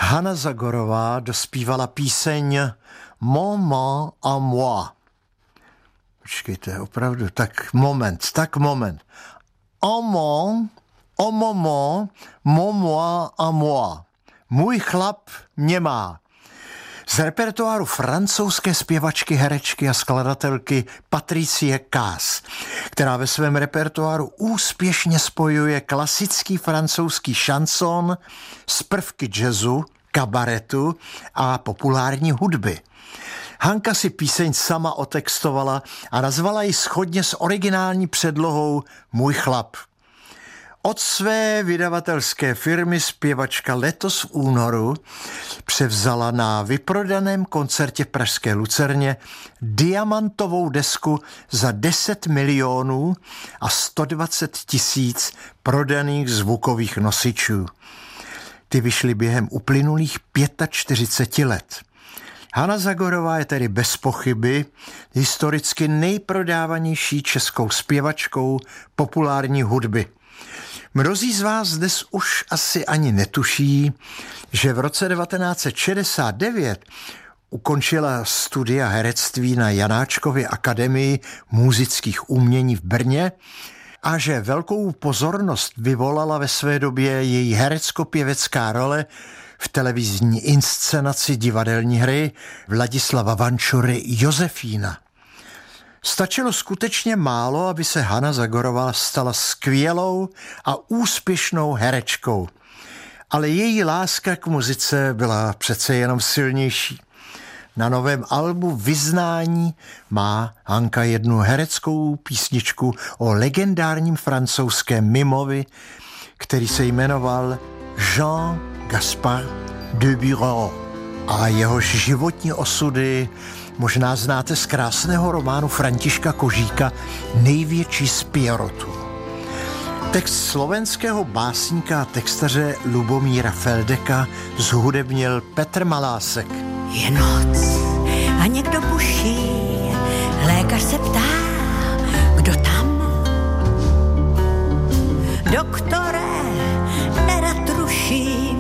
Hana Zagorová dospívala píseň Mon main à moi. Počkejte, opravdu, tak moment. En moment, mon moi à moi. Můj chlap mě má. Z repertoáru francouzské zpěvačky, herečky a skladatelky Patricie Cass, která ve svém repertoáru úspěšně spojuje klasický francouzský šanson s prvky jazzu, kabaretu a populární hudby. Hanka si píseň sama otextovala a nazvala ji shodně s originální předlohou Můj chlap. Od své vydavatelské firmy zpěvačka letos v únoru převzala na vyprodaném koncertě v pražské Lucerně diamantovou desku za 10 milionů a 120 000 prodaných zvukových nosičů. Ty vyšly během uplynulých 45 let. Hana Zagorová je tedy bez pochyby historicky nejprodávanější českou zpěvačkou populární hudby. Mnozí z vás dnes už asi ani netuší, že v roce 1969 ukončila studia herectví na Janáčkově akademii múzických umění v Brně a že velkou pozornost vyvolala ve své době její herecko-pěvecká role v televizní inscenaci divadelní hry Vladislava Vančury Josefína. Stačilo skutečně málo, aby se Hana Zagorová stala skvělou a úspěšnou herečkou. Ale její láska k muzice byla přece jenom silnější. Na novém albu Vyznání má Hanka jednu hereckou písničku o legendárním francouzském mimovi, který se jmenoval Jean Gaspard de Bureau. A jehož životní osudy možná znáte z krásného románu Františka Kožíka Největší z Pierrotů. Text slovenského básníka a textaře Lubomíra Feldeka zhudebnil Petr Malásek. Je noc a někdo buší, lékař se ptá, kdo tam? Doktore, nerad ruším,